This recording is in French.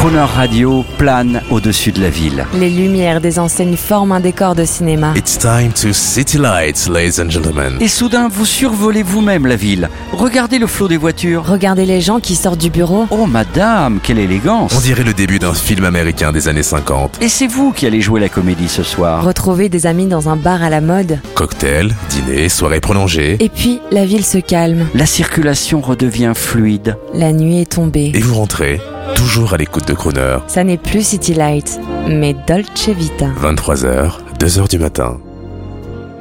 Crooner Radio plane au-dessus de la ville. Les lumières des enseignes forment un décor de cinéma. It's time to City Lights, ladies and gentlemen. Et soudain, vous survolez vous-même la ville. Regardez le flot des voitures. Regardez les gens qui sortent du bureau. Oh madame, quelle élégance. On dirait le début d'un film américain des années 50. Et c'est vous qui allez jouer la comédie ce soir. Retrouvez des amis dans un bar à la mode. Cocktail, dîner, soirée prolongée. Et puis, la ville se calme. La circulation redevient fluide. La nuit est tombée. Et vous rentrez, toujours à l'écoute de Crooner. Ça n'est plus City Light, mais Dolce Vita. 23h, 2h du matin.